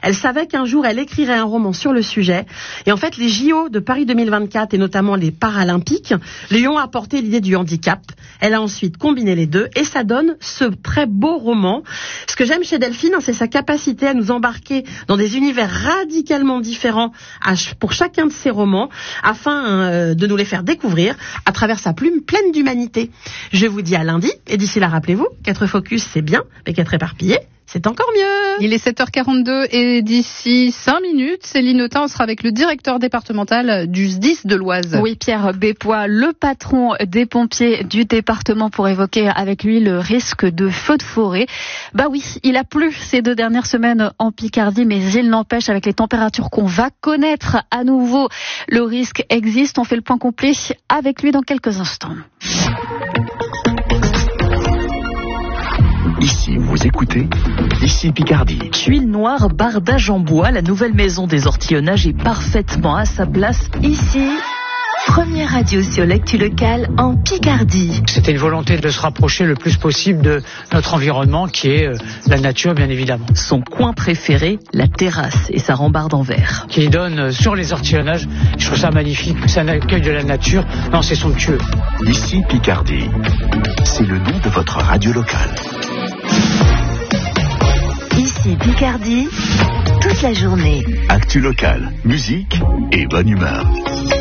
Elle savait qu'un jour, elle écrirait un roman sur le sujet. Et en fait, les JO de Paris 2024 et notamment les Paralympiques lui ont apporté l'idée du handicap. Elle a ensuite combiné les deux et ça donne ce très beau roman. Ce que j'aime chez Delphine, c'est sa capacité à nous embarquer dans des univers radicalement différents pour chacun de ses romans afin de nous les faire découvrir à travers sa plume pleine d'humanité. Je vous dis à lundi et d'ici là, rappelez-vous, 4 focus c'est bien, mais 4 éparpillés, c'est encore mieux. Il est 7h42 et d'ici 5 minutes, Céline Autain sera avec le directeur départemental du SDIS de l'Oise. Oui, Pierre Bépois, le patron des pompiers du département, pour évoquer avec lui le risque de feu de forêt. Bah oui, il a plu ces 2 dernières semaines en Picardie, mais il n'empêche, avec les températures qu'on va connaître à nouveau, le risque existe. On fait le point complet avec lui dans quelques instants. Ici, vous écoutez, ici Picardie. Tuile noire, bardage en bois, la nouvelle maison des ortillonnages est parfaitement à sa place ici. Première radio sur l'actu locale en Picardie. C'était une volonté de se rapprocher le plus possible de notre environnement qui est la nature, bien évidemment. Son coin préféré, la terrasse et sa rambarde en verre. Qui donne sur les ortillonnages, je trouve ça magnifique, c'est un accueil de la nature, non c'est somptueux. Ici Picardie, c'est le nom de votre radio locale. Ici Picardie, toute la journée. Actu locale, musique et bonne humeur.